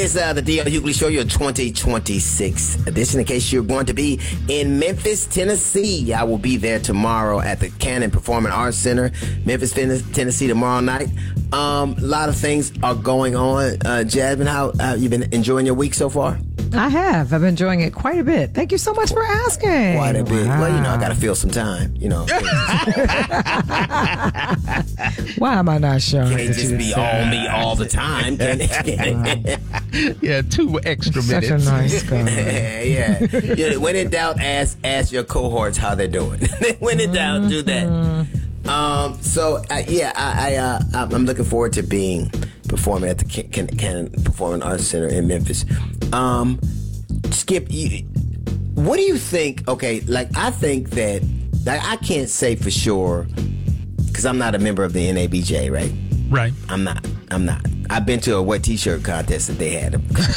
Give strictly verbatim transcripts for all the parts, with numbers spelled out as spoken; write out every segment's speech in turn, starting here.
is uh, the D L Hughley Show, your twenty twenty-six edition. In case you're going to be in Memphis, Tennessee, I will be there tomorrow at the Cannon Performing Arts Center, Memphis, Tennessee, tomorrow night. Um, a lot of things are going on. Uh, Jasmine, how have you been enjoying your week so far? I have. I've been enjoying it quite a bit. Thank you so much for asking. Quite a bit. Wow. Well, you know, I got to feel some time, you know. Why am I not showing? Can't just be all me all the time. Yeah, two extra Such minutes. a nice guy. yeah. yeah. When in doubt, ask ask your cohorts how they're doing. When in doubt, do that. Um. So uh, yeah, I, I uh, I'm looking forward to being performing at the Cannon Can- Performing Arts Center in Memphis. Um, Skip, you, what do you think? Okay, like I think that like I can't say for sure because I'm not a member of the N A B J, right? Right. I'm not. I'm not. I've been to a wet T-shirt contest that they had.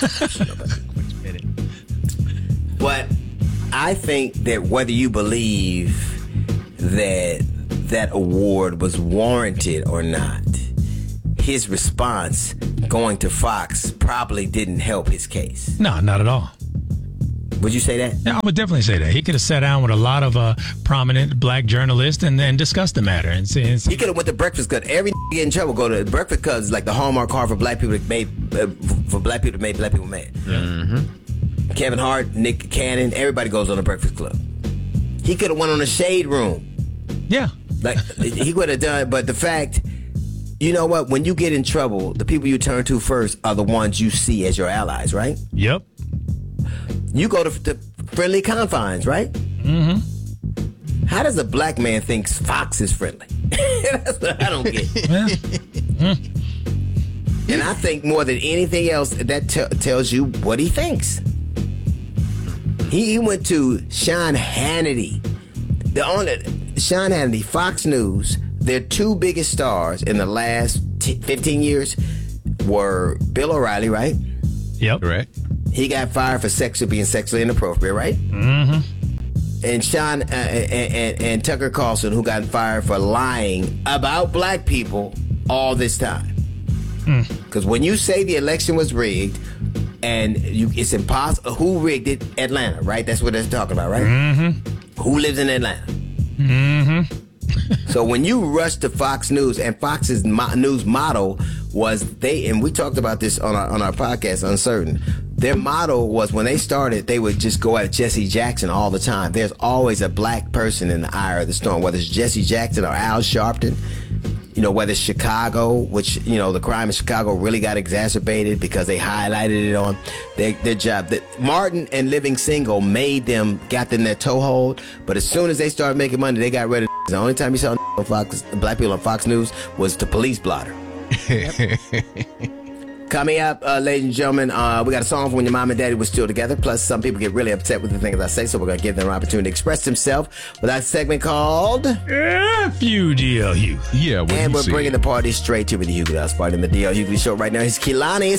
But I think that whether you believe that that award was warranted or not, his response going to Fox probably didn't help his case. No, not at all. Would you say that? Yeah, I would definitely say that. He could have sat down with a lot of uh, prominent black journalists and, and discussed the matter. And see, and see. He could have went to Breakfast Club. Every get in trouble go to Breakfast Club is like the Hallmark card for black people that made uh, for black people that made black people mad. Mm-hmm. Kevin Hart, Nick Cannon, everybody goes on the Breakfast Club. He could have went on the Shade Room. Yeah. Like he would have done, but the fact, you know what? When you get in trouble, the people you turn to first are the ones you see as your allies, right? Yep. You go to the friendly confines, right? Mm-hmm. How does a black man think Fox is friendly? That's what I don't get. Yeah. Mm. And I think more than anything else, that t- tells you what he thinks. He, he went to Sean Hannity. The only Sean Hannity, Fox News, their two biggest stars in the last t- fifteen years were Bill O'Reilly, right? Yep. Correct. He got fired for sexually being sexually inappropriate, right? Mm-hmm. And Sean uh, and, and, and Tucker Carlson, who got fired for lying about black people all this time. Because mm. when you say the election was rigged, and you, it's impossible. Who rigged it? Atlanta, right? That's what they're talking about, right? Mm-hmm. Who lives in Atlanta? Mm-hmm. So when you rush to Fox News, and Fox's mo- news motto was they, and we talked about this on our on our podcast, Uncertain. Their motto was when they started, they would just go at Jesse Jackson all the time. There's always a black person in the eye of the storm, whether it's Jesse Jackson or Al Sharpton. You know, whether it's Chicago, which, you know, the crime in Chicago really got exacerbated because they highlighted it on their, their job. That Martin and Living Single made them, got them their toehold, but as soon as they started making money, they got rid of the only time you saw on Fox, black people on Fox News was the police blotter. Coming up, uh, ladies and gentlemen, uh, we got a song for when your mom and daddy were still together. Plus, some people get really upset with the things I say, so we're going to give them an opportunity to express themselves with that segment called F U D L U. Yeah, what and you we're see? bringing the party straight to the Hughley House Party in the D L Hughley Show right now. Here's Kehlani.